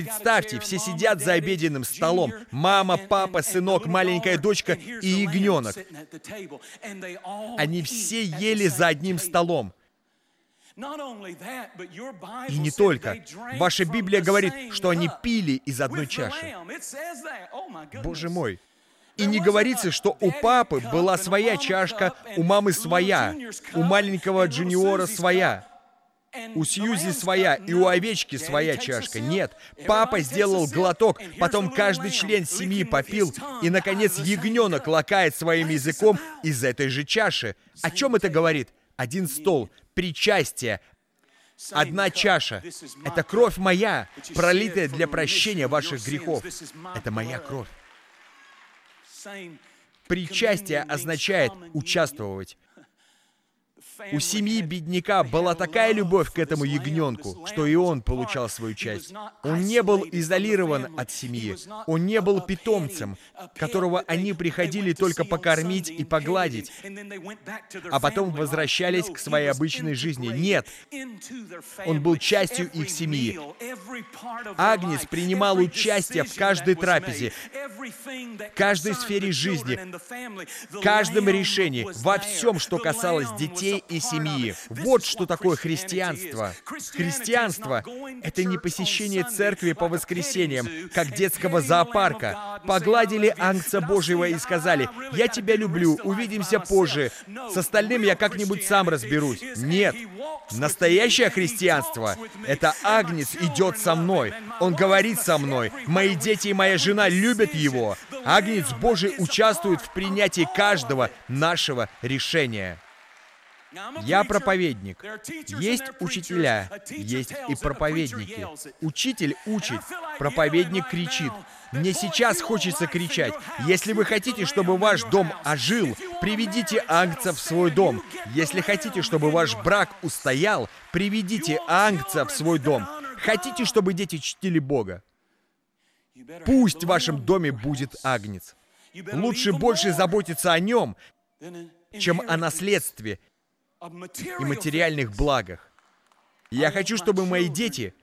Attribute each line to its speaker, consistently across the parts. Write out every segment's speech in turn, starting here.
Speaker 1: Представьте, все сидят за обеденным столом. Мама, папа, сынок, маленькая дочка и ягненок. Они все ели за одним столом. И не только. Ваша Библия говорит, что они пили из одной чаши. Боже мой. И не говорится, что у папы была своя чашка, у мамы своя, у маленького джуниора своя, у Сьюзи своя и у овечки своя чашка. Нет, папа сделал глоток, потом каждый член семьи попил, и, наконец, ягненок лакает своим языком из этой же чаши. О чем это говорит? Один стол, причастие, одна чаша. Это кровь моя, пролитая для прощения ваших грехов. Это моя кровь. Причастие означает участвовать. У семьи бедняка была такая любовь к этому ягненку, что и он получал свою часть. Он не был изолирован от семьи. Он не был питомцем, которого они приходили только покормить и погладить, а потом возвращались к своей обычной жизни. Нет, он был частью их семьи. Агнец принимал участие в каждой трапезе, каждой сфере жизни, каждом решении, во всем, что касалось детей и семьи. Вот что такое христианство. Христианство — это не посещение церкви по воскресеньям, как детского зоопарка. Погладили Агнца Божьего и сказали: «Я тебя люблю, увидимся позже. С остальным я как-нибудь сам разберусь». Нет. Настоящее христианство — это Агнец идет со мной. Он говорит со мной. Мои дети и моя жена любят его. Агнец Божий участвует в принятии каждого нашего решения. Я проповедник. Есть учителя, есть и проповедники. Учитель учит, проповедник кричит. Мне сейчас хочется кричать: если вы хотите, чтобы ваш дом ожил, приведите агнца в свой дом. Если хотите, чтобы ваш брак устоял, приведите агнца в свой дом. Хотите, чтобы дети чтили Бога? Пусть в вашем доме будет агнец. Лучше больше заботиться о нем, чем о наследстве и материальных благах. Я хочу, чтобы мои дети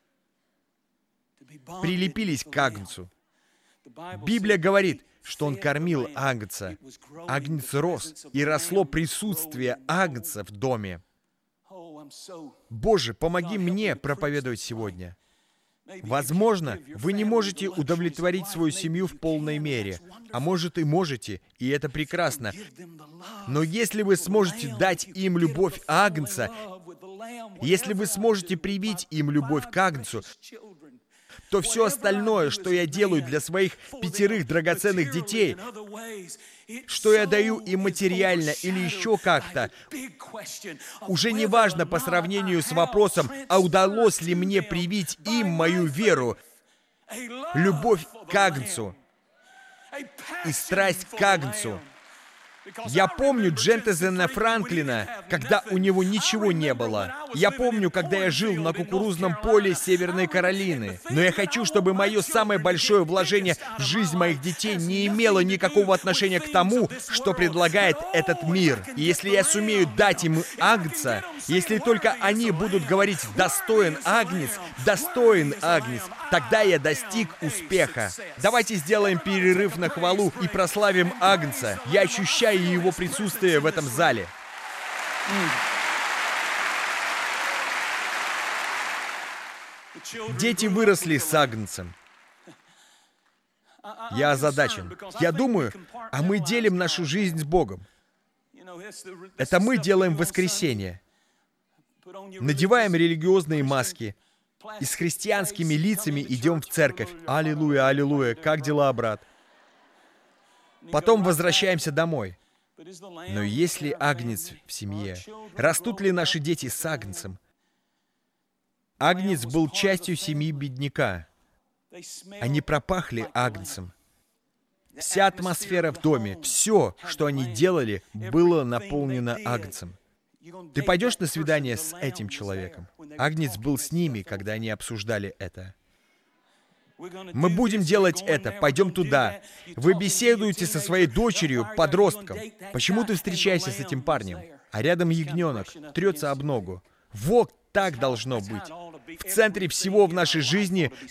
Speaker 1: прилепились к агнцу. Библия говорит, что он кормил агнца. Агнец рос, и росло присутствие агнца в доме. Боже, помоги мне проповедовать сегодня. Возможно, вы не можете удовлетворить свою семью в полной мере, а может и можете, и это прекрасно. Но если вы сможете дать им любовь агнца, если вы сможете привить им любовь к агнцу, то все остальное, что я делаю для своих 5 драгоценных детей, что я даю им материально или еще как-то, уже не важно по сравнению с вопросом, а удалось ли мне привить им мою веру, любовь к агнцу и страсть к агнцу. Я помню Джентезена Франклина, когда у него ничего не было. Я помню, когда я жил на кукурузном поле Северной Каролины. Но я хочу, чтобы мое самое большое вложение в жизнь моих детей не имело никакого отношения к тому, что предлагает этот мир. И если я сумею дать им агнца, если только они будут говорить «достоин агнец», тогда я достиг успеха. Давайте сделаем перерыв на хвалу и прославим агнца. Я ощущаю его присутствие в этом зале. Дети выросли с агнцем. Я озадачен. Я думаю, а мы делим нашу жизнь с Богом. Это мы делаем воскресенье. Надеваем религиозные маски и с христианскими лицами идем в церковь. Аллилуйя, аллилуйя, как дела, брат? Потом возвращаемся домой. Но есть ли агнец в семье? Растут ли наши дети с агнцем? Агнец был частью семьи бедняка. Они пропахли агнцем. Вся атмосфера в доме, все, что они делали, было наполнено агнцем. Ты пойдешь на свидание с этим человеком? Агнец был с ними, когда они обсуждали это. Мы будем делать это, пойдем туда. Вы беседуете со своей дочерью, подростком. Почему ты встречаешься с этим парнем? А рядом ягненок, трется об ногу. Вот так должно быть. В центре всего в нашей жизни